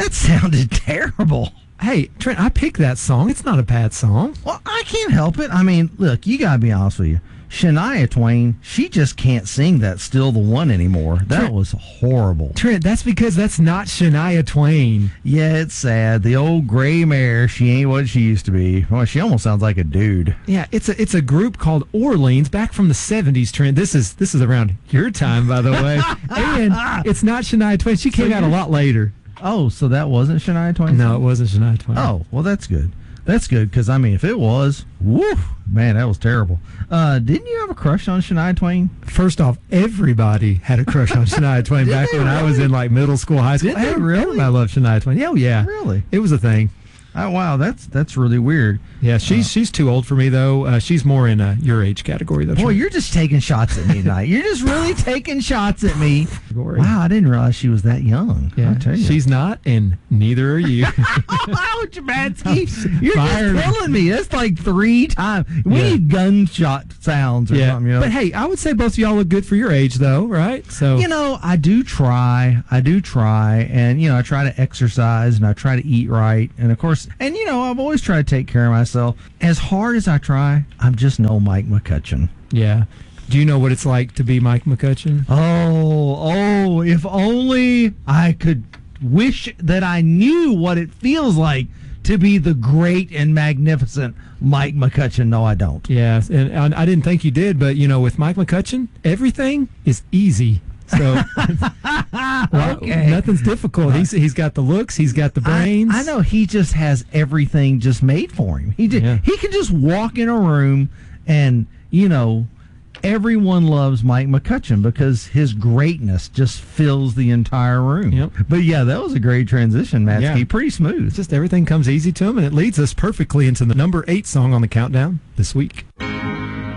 That sounded terrible. Hey, Trent, I picked that song. It's not a bad song. Well, I can't help it. I mean, look, you got to be honest with you. Shania Twain, she just can't sing that Still the One anymore. That Trent, was horrible. Trent, that's because that's not Shania Twain. Yeah, it's sad. The old gray mare, she ain't what she used to be. Well, she almost sounds like a dude. Yeah, it's a group called Orleans back from the 70s, Trent. This is around your time, by the way. And it's not Shania Twain. She came out a lot later. Oh, so that wasn't Shania Twain? No, it wasn't Shania Twain. Oh, well, that's good. That's good, because, I mean, if it was, woof, man, that was terrible. Didn't you have a crush on Shania Twain? First off, everybody had a crush on Shania Twain back when I was in, like, middle school, high school. Did they really? Everybody loved Shania Twain. Oh, yeah. Really? It was a thing. Oh, wow, that's really weird. Yeah, she's too old for me, though. She's more in your age category, though. Boy, you're just taking shots at me tonight. You're just really taking shots at me. Wow, I didn't realize she was that young. Yeah, I'll tell you. she's not, and neither are you. Wow, Jabatsky, you're just killing me. That's like 3 times. We need gunshot sounds or something. You know? But hey, I would say both of y'all look good for your age, though, right? So I do try, and I try to exercise and I try to eat right, and of course, and I've always tried to take care of myself. As hard as I try, I'm just no Mike McCutcheon. Yeah. Do you know what it's like to be Mike McCutcheon? Oh, if only I could wish that I knew what it feels like to be the great and magnificent Mike McCutcheon. No, I don't. Yeah, and I didn't think you did, but, with Mike McCutcheon, everything is easy. So okay. Nothing's difficult. He's got the looks. He's got the brains. I know he just has everything just made for him. He can just walk in a room and, everyone loves Mike McCutcheon because his greatness just fills the entire room. Yep. But yeah, that was a great transition, Matsky. Yeah. Pretty smooth. Just everything comes easy to him, and it leads us perfectly into the number 8 song on the countdown this week.